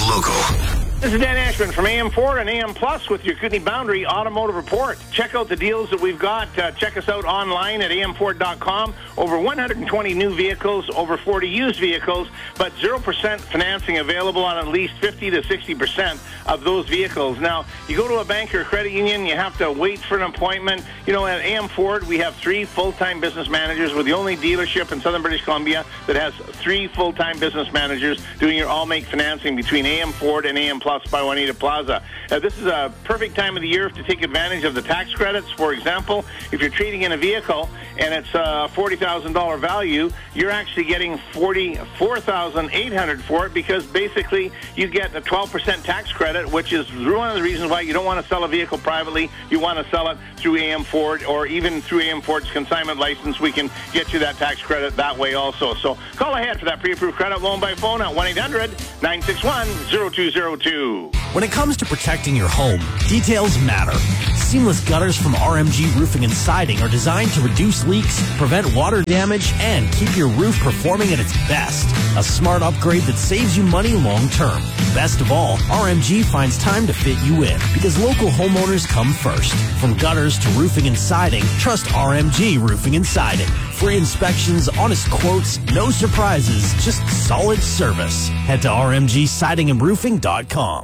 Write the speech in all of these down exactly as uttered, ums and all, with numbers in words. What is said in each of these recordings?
local. This is Dan Ashman from A M Ford and A M Plus with your Kootenay Boundary Automotive Report. Check out the deals that we've got. Uh, check us out online at A M Ford dot com. Over one hundred twenty new vehicles, over forty used vehicles, but zero percent financing available on at least fifty to sixty percent of those vehicles. Now, you go to a bank or a credit union, you have to wait for an appointment. You know, at A M Ford, we have three full-time business managers. We're the only dealership in Southern British Columbia that has three full-time business managers doing your all-make financing between A M Ford and A M Plus by Juanita Plaza. Uh, this is a perfect time of the year to take advantage of the tax credits. For example, if you're trading in a vehicle and it's a forty thousand dollars value, you're actually getting forty-four thousand eight hundred dollars for it because basically you get a twelve percent tax credit, which is one of the reasons why you don't want to sell a vehicle privately. You want to sell it through A M Ford or even through A M Ford's consignment license. We can get you that tax credit that way also. So call ahead for that pre-approved credit loan by phone at one eight hundred nine six one zero two zero two. When it comes to protecting your home, details matter. Seamless gutters from R M G Roofing and Siding are designed to reduce leaks, prevent water damage, and keep your roof performing at its best. A smart upgrade that saves you money long term. Best of all, R M G finds time to fit you in because local homeowners come first. From gutters to roofing and siding, trust R M G Roofing and Siding. Free inspections, honest quotes, no surprises, just solid service. Head to R M G siding and roofing dot com.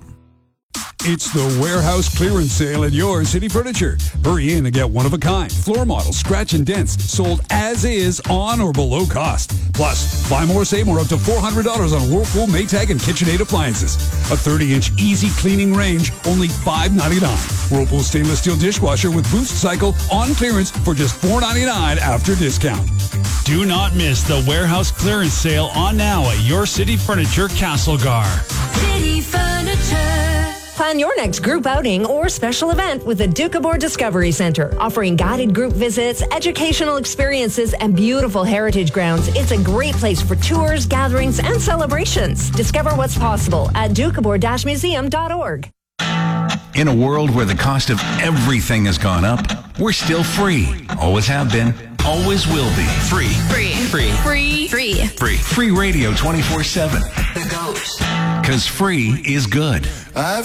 It's the warehouse clearance sale at your City Furniture. Hurry in and get one-of-a-kind floor models, scratch and dents, sold as is on or below cost. Plus, buy more, save more, up to four hundred dollars on Whirlpool, Maytag, and KitchenAid appliances. A thirty-inch easy cleaning range, only five ninety-nine. Whirlpool stainless steel dishwasher with boost cycle on clearance for just four ninety-nine after discount. Do not miss the warehouse clearance sale on now at your City Furniture Castlegar. City Furniture. Plan your next group outing or special event with the Doukhobor Discovery Center. Offering guided group visits, educational experiences, and beautiful heritage grounds, it's a great place for tours, gatherings, and celebrations. Discover what's possible at doukhobor dash museum dot org. In a world where the cost of everything has gone up, we're still free. Always have been. Always will be. Free. Free. Free. Free. Free. Free. Free radio twenty-four seven. The Ghost. Because free is good. I've